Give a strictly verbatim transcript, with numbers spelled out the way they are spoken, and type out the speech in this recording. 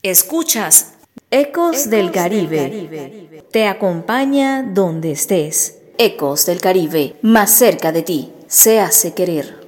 Escuchas Ecos del Caribe. Te acompaña donde estés. Ecos del Caribe, más cerca de ti, se hace querer.